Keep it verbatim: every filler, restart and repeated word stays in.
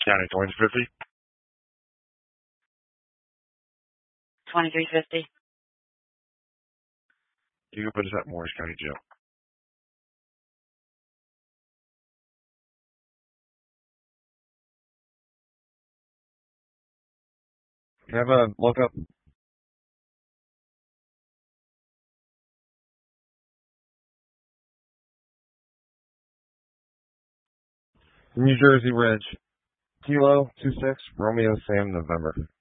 County twenty fifty. twenty-three fifty. You can put us at Morris County Jail. Have a look up. New Jersey Ridge. Kilo two six Romeo Sam November.